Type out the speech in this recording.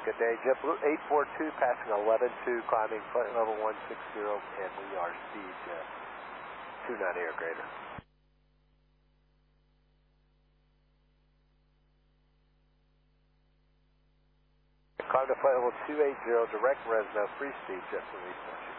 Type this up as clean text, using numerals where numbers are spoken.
good day. JetBlue 842 passing 11-2, climbing flight level 160, and we are speed 290 or greater. Climb to flight level 280, direct Resno, free speed, JetBlue 842.